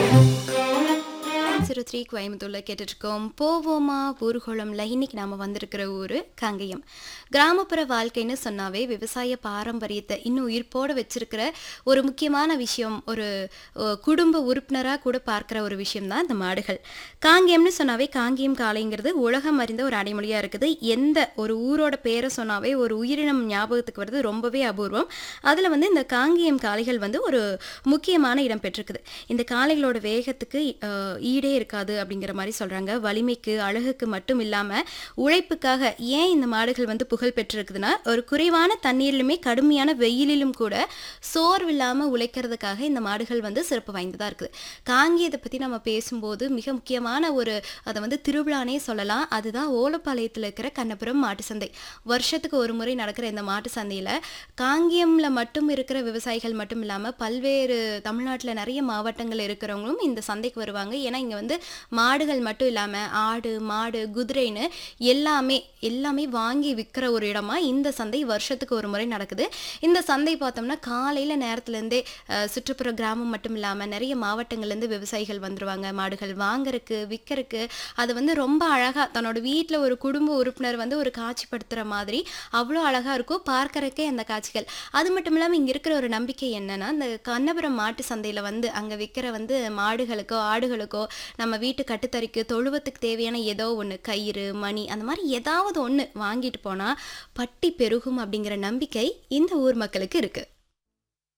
03 கோயம்புத்தூர்ல கேட்டுட்ருக்கோம். போவோமா ஊர்வலம்ல இன்னைக்கு நாம வந்திருக்கிற ஊரு காங்கேயம். கிராமப்புற வாழ்க்கைன்னு சொன்னாவே விவசாய பாரம்பரியத்தை இன்னும் உயிர்ப்போட வச்சிருக்கிற ஒரு முக்கியமான விஷயம், ஒரு குடும்ப உறுப்பினரா கூட பார்க்கிற ஒரு விஷயம் தான் இந்த மாடுகள். காங்கேயம்னு சொன்னாவே காங்கேயம் காளைங்கிறது உலகம் அறிந்த ஒரு அடைமொழியா இருக்குது. எந்த ஒரு ஊரோட பேரை சொன்னாவே ஒரு உயிரினம் ஞாபகத்துக்கு வருது ரொம்பவே அபூர்வம். அதுல வந்து இந்த காங்கேயம் காளைகள் வந்து ஒரு முக்கியமான இடம் பெற்றிருக்குது. இந்த காளைகளோட வேகத்துக்கு ஈடே இருக்காது அப்படிங்கிற மாதிரி சொல்றாங்க. வலிமைக்கு அழகுக்கு மட்டும் இல்லாம உழைப்புக்காக ஏன் இந்த மாடுகள் வந்து புகழ் பெற்றிருக்குதுன்னா, ஒரு குறைவான தண்ணீரிலுமே கடுமையான வெயிலிலும் கூட சோர்வில்லாம உழைக்கிறதுக்காக இந்த மாடுகள் வந்து சிறப்பு வாய்ந்ததா இருக்குது. காங்கேயத்தை பத்தி நம்ம பேசும்போது மிக முக்கியமான ஒரு அதை வந்து திருவிழானே சொல்லலாம். அதுதான் ஓலப்பாளையத்தில் இருக்கிற கண்ணபுரம் மாட்டு சந்தை. வருஷத்துக்கு ஒரு முறை நடக்கிற இந்த மாட்டு சந்தையில காங்கேயம்ல மட்டும் இருக்கிற விவசாயிகள் மட்டும் இல்லாம பல்வேறு தமிழ்நாட்டில் நிறைய மாவட்டங்கள் இருக்கிறவங்களும் இந்த சந்தைக்கு வருவாங்க. ஏன்னா இங்க வந்து மாடுகள் மட்டும் இல்லாம ஆடு, மாடு, குதிரைன்னு எல்லாமே வாங்கி விற்கிற ஒரு இடமா இந்த சந்தை வருஷத்துக்கு ஒரு முறை நடக்குது. இந்த சந்தை பார்த்தோம்னா காலையில நேரத்துலேருந்தே சுற்றுப்புற கிராமம் மட்டும் இல்லாம நிறைய மாவட்டங்கள்லேருந்து விவசாயிகள் வந்துருவாங்க. மாடுகள் வாங்குறதுக்கு, விற்கிறதுக்கு. அது வந்து ரொம்ப அழகா தன்னோட வீட்டில் ஒரு குடும்ப உறுப்பினர் வந்து ஒரு காட்சிப்படுத்துகிற மாதிரி அவ்வளோ அழகா இருக்கும் பார்க்கறக்கே அந்த காட்சிகள். அது மட்டும் இல்லாமல் இங்கே இருக்கிற ஒரு நம்பிக்கை என்னன்னா, இந்த கண்ணபுரம் மாட்டு சந்தையில் வந்து அங்கே விற்கிற வந்து மாடுகளுக்கோ ஆடுகளுக்கோ நம்ம வீட்டு கட்டுத்தறிக்கு தொழுவத்துக்கு தேவையான ஏதோ ஒன்று கயிறு, மணி அந்த மாதிரி ஏதாவது ஒன்று வாங்கிட்டு போனால் பட்டி பெருகும் அப்படிங்கிற நம்பிக்கை இந்த ஊர் மக்களுக்கு இருக்குது.